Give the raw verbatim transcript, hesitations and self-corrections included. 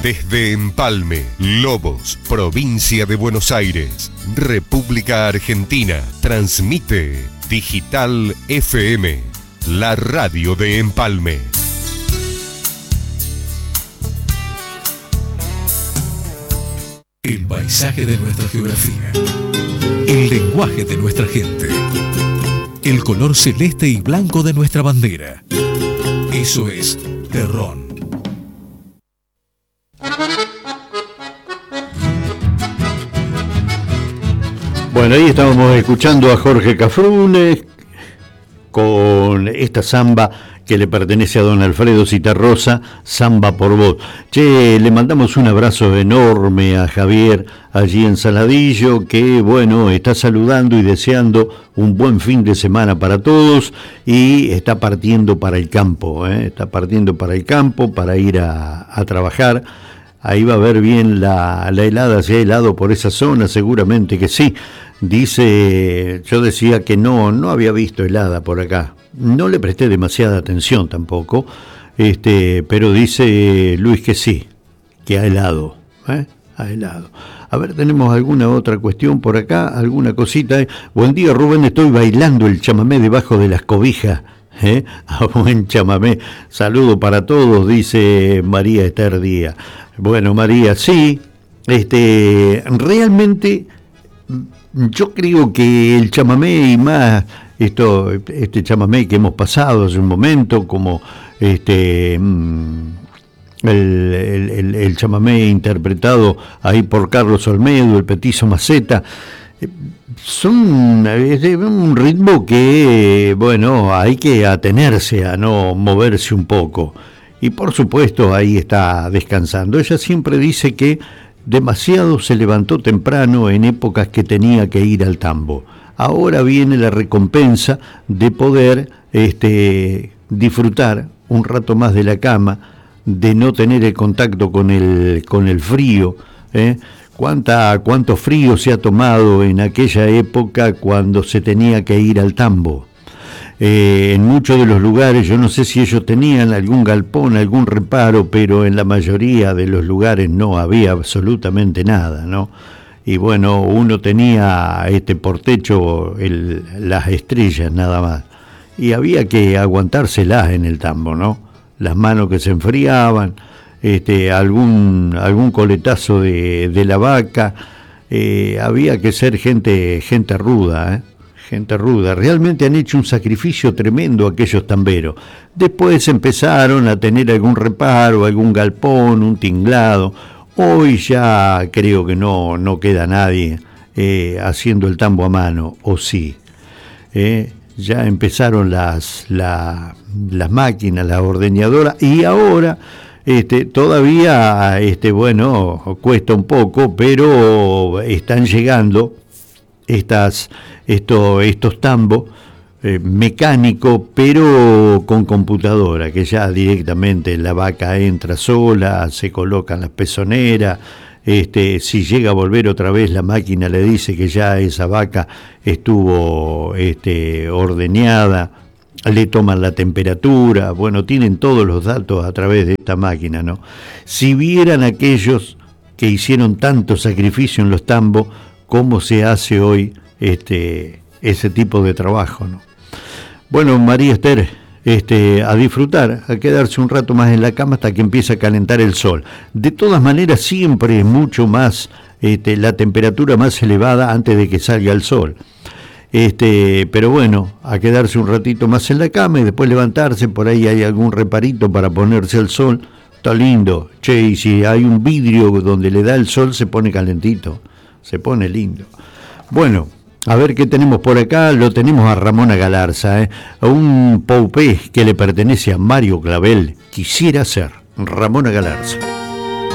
Desde Empalme, Lobos, provincia de Buenos Aires, República Argentina, transmite Digital F M, la radio de Empalme. El paisaje de nuestra geografía, el lenguaje de nuestra gente, el color celeste y blanco de nuestra bandera. Eso es Terrón. Bueno, ahí estábamos escuchando a Jorge Cafrune con esta samba que le pertenece a don Alfredo Citarrosa, Samba por Vos. Che, le mandamos un abrazo enorme a Javier allí en Saladillo, que bueno, está saludando y deseando un buen fin de semana para todos y está partiendo para el campo, ¿eh? está partiendo para el campo para ir a, a trabajar. Ahí va a ver bien la, la helada, si hay helado por esa zona, seguramente que sí. Dice, yo decía que no, no había visto helada por acá. No le presté demasiada atención tampoco, este, pero dice Luis que sí, que ha helado, ¿eh? ha helado. A ver, ¿tenemos alguna otra cuestión por acá? ¿Alguna cosita? Buen día, Rubén, estoy bailando el chamamé debajo de las cobijas. ¿Eh? A buen chamamé. Saludo para todos, dice María Esther Díaz. Bueno, María, sí, este, realmente yo creo que el chamamé y más esto, este chamamé que hemos pasado hace un momento, como este el, el, el, el chamamé interpretado ahí por Carlos Olmedo, el Petizo Maceta, son es un ritmo que, bueno, hay que atenerse a no moverse un poco. Y por supuesto ahí está descansando. Ella siempre dice que demasiado se levantó temprano en épocas que tenía que ir al tambo. Ahora viene la recompensa de poder este, disfrutar un rato más de la cama, de no tener el contacto con el, con el frío, ¿eh? ¿Cuánta, cuánto frío se ha tomado en aquella época cuando se tenía que ir al tambo? Eh, en muchos de los lugares, yo no sé si ellos tenían algún galpón, algún reparo, pero en la mayoría de los lugares no había absolutamente nada, ¿no? Y bueno, uno tenía este por techo el, las estrellas nada más. Y había que aguantárselas en el tambo, ¿no? Las manos que se enfriaban, este, algún, algún coletazo de, de la vaca, eh, había que ser gente, gente ruda, ¿eh? Gente ruda, realmente han hecho un sacrificio tremendo aquellos tamberos. Después empezaron a tener algún reparo, algún galpón, un tinglado. Hoy ya creo que no, no queda nadie eh, haciendo el tambo a mano, o sí. Eh, ya empezaron las, la, las máquinas, las ordeñadoras, y ahora este, todavía, este, bueno, cuesta un poco, pero están llegando estas... Esto, estos tambos eh, mecánicos, pero con computadora, que ya directamente la vaca entra sola, se colocan las pezoneras, este, si llega a volver otra vez la máquina le dice que ya esa vaca estuvo este, ordeñada, le toman la temperatura, bueno, tienen todos los datos a través de esta máquina, ¿no? Si vieran aquellos que hicieron tanto sacrificio en los tambos, cómo se hace hoy Este, ese tipo de trabajo, ¿no? Bueno, María Esther, este, a disfrutar, a quedarse un rato más en la cama hasta que empiece a calentar el sol. De todas maneras, siempre es mucho más, este, la temperatura más elevada antes de que salga el sol. Este, pero bueno, a quedarse un ratito más en la cama y después levantarse, por ahí hay algún reparito para ponerse al sol. Está lindo. Che, y si hay un vidrio donde le da el sol, se pone calentito, se pone lindo. Bueno, a ver qué tenemos por acá. Lo tenemos a Ramona Galarza, ¿eh? A un paupé que le pertenece a Mario Clavel. Quisiera ser Ramona Galarza.